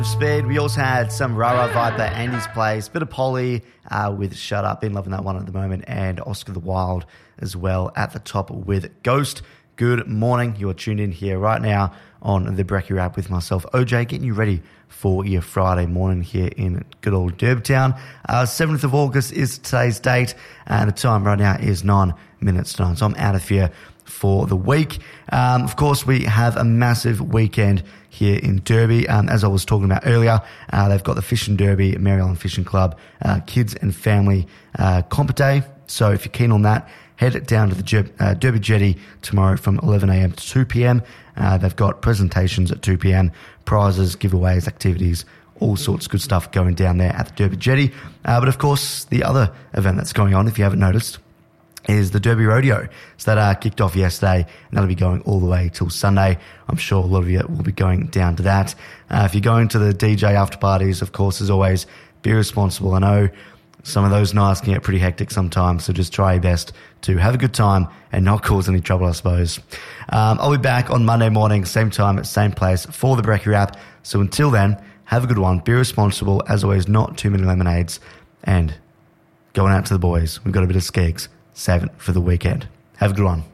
Speed. We also had some Rara Viper, Andy's Place, bit of Polly with Shut Up, been loving that one at the moment, and Oscar the Wild as well at the top with Ghost. Good morning. You are tuned in here right now on the Brekkie Wrap with myself, OJ, getting you ready for your Friday morning here in good old Derbtown. 7th of August is today's date, and the time right now is 9 minutes to 9. So I'm out of here for the week. Of course, we have a massive weekend here in Derby. As I was talking about earlier, they've got the Fishing Derby, Mary Ellen Fishing Club, Kids and Family Comp Day. So if you're keen on that, head down to the Derby Jetty tomorrow from 11 a.m. to 2 p.m. They've got presentations at 2 p.m, prizes, giveaways, activities, all sorts of good stuff going down there at the Derby Jetty. But of course, the other event that's going on, if you haven't noticed, is the Derby Rodeo. So that kicked off yesterday, and that'll be going all the way till Sunday. I'm sure a lot of you will be going down to that. If you're going to the DJ after parties, of course, as always, be responsible. I know some of those nights can get pretty hectic sometimes, so just try your best to have a good time and not cause any trouble, I suppose. I'll be back on Monday morning, same time, same place, for the Brekkie Wrap. So until then, have a good one, be responsible, as always, not too many lemonades, and going out to the boys, we've got a bit of skegs. Save it for the weekend. Have a good one.